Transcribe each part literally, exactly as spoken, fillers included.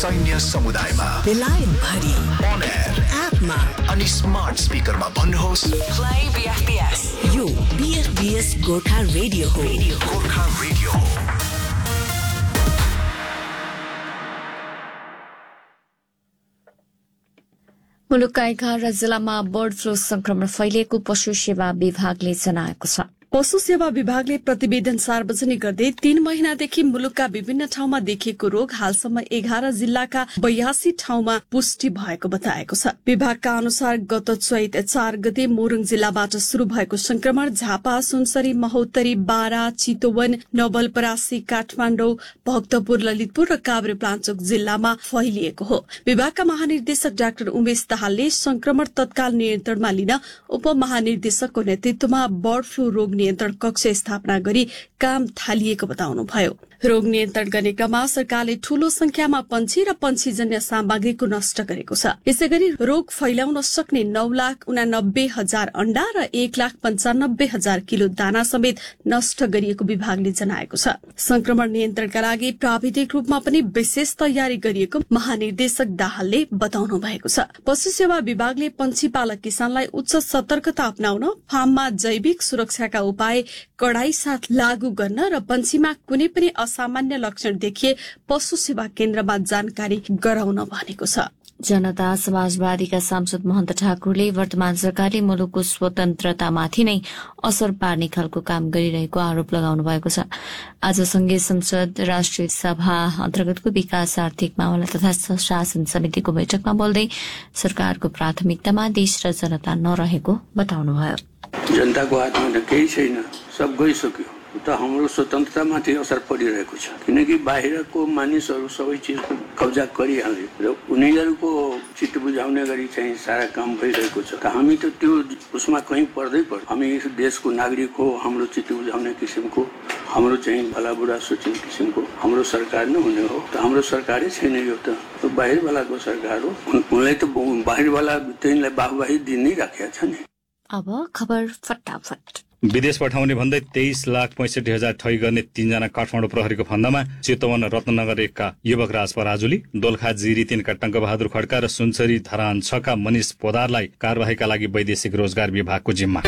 सैन्य समुदायमा बेलायत भरि on air एपमा अनि स्मार्ट स्पिकरमा भन्नुहोस् प्ले बीएफबीएस। यो बीएफबीएस गोर्खा रेडियो हो। गोर्खा रेडियो हो। मुलुकका एघार जिल्लामा बर्ड फ्लू संक्रमण फैलिएको पशु सेवा विभागले जनाएको छ। पशु सेवा विभागले प्रतिवेदन सार्वजनिक गर्दै तीन महिनादेखि मुलुकका विभिन्न ठाउँमा देखिएको रोग हालसम्म एघार जिल्लाका बयासी ठाउँमा पुष्टि भएको बताएको छ। विभागका अनुसार गत चैत चार गते मोरङ जिल्लाबाट शुरू भएको संक्रमण झापा, सुनसरी, महोत्तरी, बारा, चितवन, नवलपरासी, काठमाडौँ, भक्तपुर, ललितपुर र काभ्रेपलाञ्चोक जिल्लामा फैलिएको हो। विभागका महानिर्देशक डाक्टर उमेश दाहालले संक्रमण तत्काल नियन्त्रणमा लिन उपमहानिर्देशकको नेतृत्वमा बर्ड फ्लू रोग नियन्त्रण कक्ष स्थापना गरी काम थालिएको बताउनुभयो। रोग नियन्त्रण गर्ने क्रममा सरकारले ठूलो संख्यामा पंक्षी र पंक्षीजन्य सामग्रीको नष्ट गरेको छ। यसैगरी रोग फैलाउन सक्ने नौ लाख उनानब्बे हजार अण्डा र एक लाख पञ्चानब्बे हजार किलो दाना समेत नष्ट गरिएको विभागले जनाएको छ। संक्रमण नियन्त्रणका लागि प्राविधिक रूपमा पनि विशेष तयारी गरिएको महानिर्देशक दाहालले बताउनु भएको छ। पशु सेवा विभागले पंक्षी पालक किसानलाई उच्च सतर्कता अपनाउन, फार्ममा जैविक सुरक्षाका उपाय कडाई साथ लागू गर्न र पंक्षीमा कुनै पनि असामान्य लक्षण देखिए पशु सेवा केन्द्रमा जानकारी गराउन भनेको छ। जनता समाजवादीका सांसद महन्त ठाकुरले वर्तमान सरकारले मुलुकको स्वतन्त्रतामाथि नै असर पार्ने खालको काम गरिरहेको आरोप लगाउनु भएको छ। आज संघीय संसद राष्ट्रिय सभा अन्तर्गतको विकास, आर्थिक मामला तथा शासन समितिको बैठकमा बोल्दै सरकारको प्राथमिकतामा देश र जनता नरहेको बताउनुभयो। जनताको हातमा त केही छैन, सब गइसक्यो। त हाम्रो स्वतन्त्रतामाथि असर परिरहेको छ, किनकि बाहिरको मानिसहरू सबै चिज कब्जा गरिहाले र उनीहरूको चित्त बुझाउने गरी चाहिँ सारा काम भइरहेको छ। त हामी त त्यो उसमा कहीँ पर्दै पर्छ। हामी यस देशको नागरिक हो, हाम्रो चित्त बुझाउने किसिमको, हाम्रो चाहिँ भलाबुरा सोच्ने किसिमको हाम्रो सरकार नै हुने हो। त हाम्रो सरकारै छैन, यो त बाहिरवालाको सरकार हो। उनलाई त बाहिरवाला त्यसलाई बाहबाही दिन नै राखेको छ नि। अब खबर फटाफट। विदेश पठाउने भन्दै तेइस लाख पैंसठी हजार ठगी गर्ने तीनजना काठमाडौँ प्रहरीको फन्दामा चितवन रत्नगर एकका युवक राज पराजुली, दोलखा जिरी तीनका टंक बहादुर खड्का र सुनसरी धरान छका मनिष पोदारलाई कार्यवाहीका लागि वैदेशिक रोजगार विभागको जिम्मा।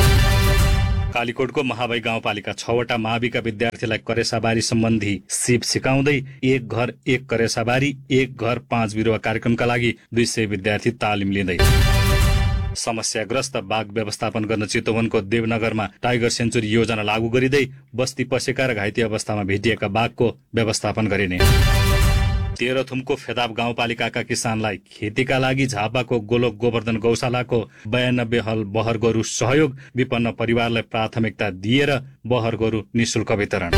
कालीकोटको महाबाई गाउँपालिका छवटा माविका विद्यार्थीलाई करेसाबारी सम्बन्धी सिप सिकाउँदै एक घर एक करेसाबारी एक घर पाँच बिरुवा कार्यक्रमका लागि दुई सय विद्यार्थी तालिम लिँदै। समस्याग्रस्त बाघ व्यवस्थापन गर्न चितवनको देवनगरमा टाइगर सेन्चुरी योजना लागू गरिँदै बस्ती पसेका र घाइते अवस्थामा भेटिएका बाघको व्यवस्थापन गरिने। तेह्रथुमको फेदाब गाउँपालिकाका किसानलाई खेतीका लागि झापाको गोलोक गोवर्धन गौशालाको बयानब्बे हल बहर गोरु सहयोग, विपन्न परिवारलाई प्राथमिकता दिएर बहर गोरु निशुल्क वितरण।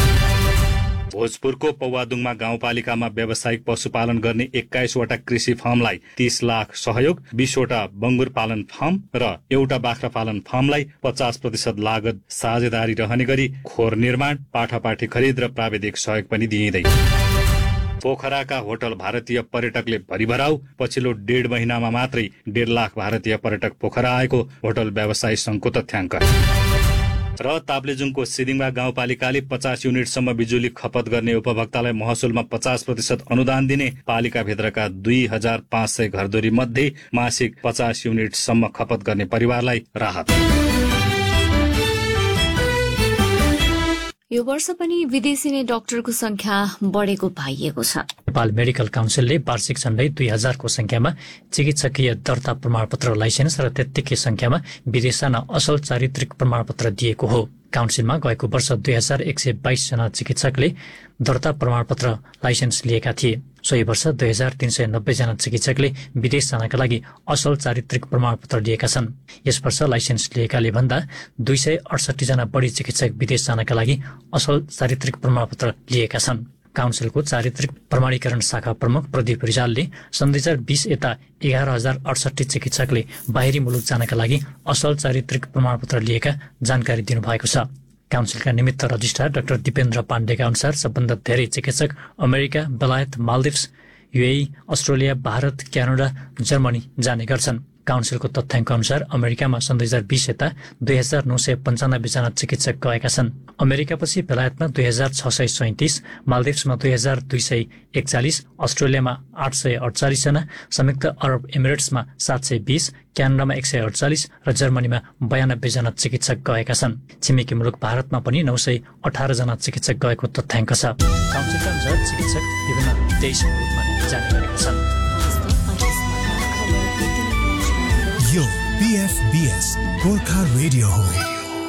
भोजपुरको पौवादुङमा गाउँपालिकामा व्यावसायिक पशुपालन गर्ने एक्काइसवटा कृषि फार्मलाई तीस लाख सहयोग, बीसवटा बंगुर पालन फार्म र एउटा बाख्रा पालन फार्मलाई पचास प्रतिशत लागत साझेदारी रहने गरी खोर निर्माण, पाठापाठी खरिद र प्राविधिक सहयोग पनि दिइँदै। पोखराका होटल भारतीय पर्यटकले भरिभराउ, पछिल्लो डेढ महिनामा मात्रै डेढ लाख भारतीय पर्यटक पोखरा आएको होटल व्यवसायी संघको तथ्याङ्क। र ताप्लेजुङको सिदिङमा गाउँपालिकाले पचास युनिटसम्म बिजुली खपत गर्ने उपभोक्तालाई महसुलमा पचास प्रतिशत अनुदान दिने, पालिकाभित्रका दुई हजार पाँच सय घरधुरी मध्ये मासिक पचास युनिटसम्म खपत गर्ने परिवारलाई राहत। यो वर्ष पनि विदेशी नै डाक्टरको संख्या बढेको पाइएको छ। नेपाल मेडिकल काउन्सिलले वार्षिक झण्डै दुई हजारको संख्यामा चिकित्सकीय दर्ता प्रमाणपत्र, लाइसेन्स र त्यत्तिकै संख्यामा विदेशाना असल चारित्रिक प्रमाणपत्र दिएको हो। काउन्सिलमा गएको वर्ष दुई हजार एक सय बाइस जना चिकित्सकले दर्ता प्रमाणपत्र, लाइसेन्स लिएका थिए। सोही वर्ष दुई हजार तीन सय नब्बे जना चिकित्सकले विदेश जानका लागि असल चारित्रिक प्रमाणपत्र लिएका छन्। यस वर्ष लाइसेन्स लिएकाले भन्दा दुई सय अडसठी जना बढी चिकित्सक विदेश जानका लागि असल चारित्रिक प्रमाणपत्र लिएका छन्। काउन्सिलको चारित्रिक प्रमाणीकरण शाखा प्रमुख प्रदीप रिजालले सन् दुई हजार बीस यता एघार हजार अडसठी चिकित्सकले बाहिरी मुलुक जानका लागि असल चारित्रिक प्रमाणपत्र लिएका जानकारी दिनुभएको छ। काउन्सिलका निमित्त रजिस्ट्रार डाक्टर दिपेन्द्र पाण्डेका अनुसार सबभन्दा धेरै चिकित्सक अमेरिका, बेलायत, Maldives, UAE, Australia, Bharat, Canada, Germany जाने गर्छन्। काउन्सिलको तथ्याङ्क अनुसार अमेरिकामा सन् दुई हजार बिस यता दुई हजार नौ सय पन्चानब्बे जना चिकित्सक गएका छन्। अमेरिकापछि बेलायतमा दुई हजार छ सय सैतिस, मालदिप्समा दुई हजार दुई सय एकचालिस, अस्ट्रेलियामा आठ सय अडचालिस जना, संयुक्त अरब इमिरेट्समा सात सय बिस, क्यानाडामा एक सय अडचालिस र जर्मनीमा बयानब्बे जना चिकित्सक गएका छन्। छिमेकी मुलुक भारतमा पनि नौ सय अठार जना चिकित्सक गएको तथ्याङ्क छ। काउन्सिलका अनुसार चिकित्सक विभिन्न तेइस मुलुकमा जाने गरेका छन्। यो बीएफबीएस गोर्खा रेडियो हो।